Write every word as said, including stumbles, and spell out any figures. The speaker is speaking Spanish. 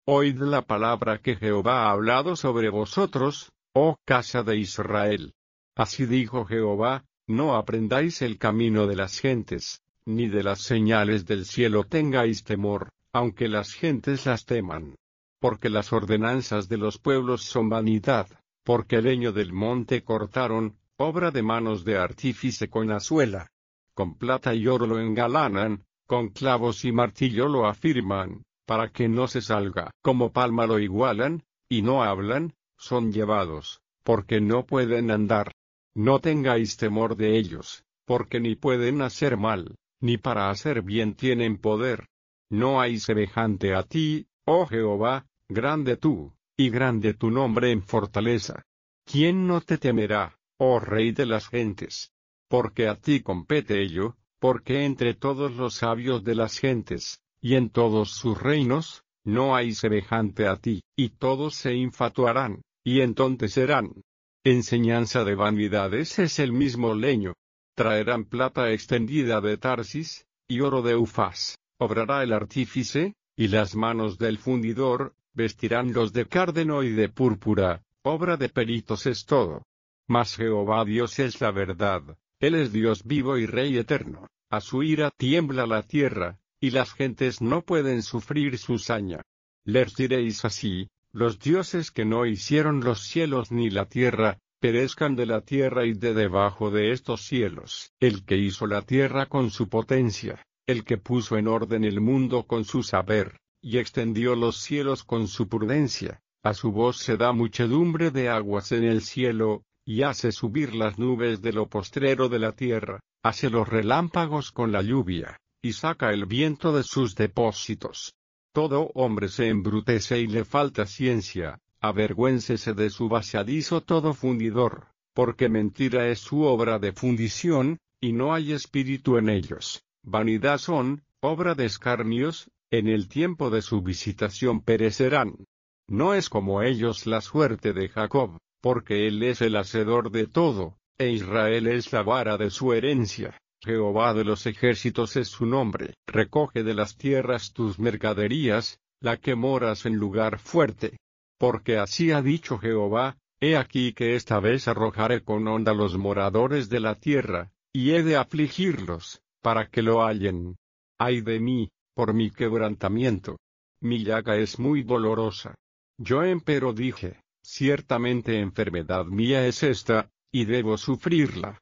Oíd la palabra que Jehová ha hablado sobre vosotros, oh casa de Israel. Así dijo Jehová, no aprendáis el camino de las gentes, ni de las señales del cielo tengáis temor, aunque las gentes las teman. Porque las ordenanzas de los pueblos son vanidad, porque el leño del monte cortaron, obra de manos de artífice con azuela. Con plata y oro lo engalanan, con clavos y martillo lo afirman, para que no se salga. Como palma lo igualan, y no hablan, son llevados, porque no pueden andar. No tengáis temor de ellos, porque ni pueden hacer mal, ni para hacer bien tienen poder. No hay semejante a ti, oh Jehová, grande tú, y grande tu nombre en fortaleza. ¿Quién no te temerá, oh Rey de las gentes? Porque a ti compete ello, porque entre todos los sabios de las gentes, y en todos sus reinos, no hay semejante a ti, y todos se infatuarán, y entontecerán. Enseñanza de vanidades es el mismo leño. Traerán plata extendida de Tarsis, y oro de Ufaz, obrará el artífice, y las manos del fundidor, vestirán los de cárdeno y de púrpura, obra de peritos es todo. Mas Jehová Dios es la verdad, Él es Dios vivo y Rey eterno, a su ira tiembla la tierra, y las gentes no pueden sufrir su saña. Les diréis así, los dioses que no hicieron los cielos ni la tierra, perezcan de la tierra y de debajo de estos cielos. El que hizo la tierra con su potencia, el que puso en orden el mundo con su saber, y extendió los cielos con su prudencia, a su voz se da muchedumbre de aguas en el cielo, y hace subir las nubes de lo postrero de la tierra, hace los relámpagos con la lluvia, y saca el viento de sus depósitos. Todo hombre se embrutece y le falta ciencia, avergüéncese de su vaciadizo todo fundidor, porque mentira es su obra de fundición, y no hay espíritu en ellos. Vanidad son, obra de escarnios, en el tiempo de su visitación perecerán. No es como ellos la suerte de Jacob, porque él es el hacedor de todo, e Israel es la vara de su herencia. Jehová de los ejércitos es su nombre. Recoge de las tierras tus mercaderías, la que moras en lugar fuerte. Porque así ha dicho Jehová, he aquí que esta vez arrojaré con honda los moradores de la tierra, y he de afligirlos, para que lo hallen. Ay de mí, por mi quebrantamiento. Mi llaga es muy dolorosa. Yo empero dije, ciertamente enfermedad mía es esta, y debo sufrirla.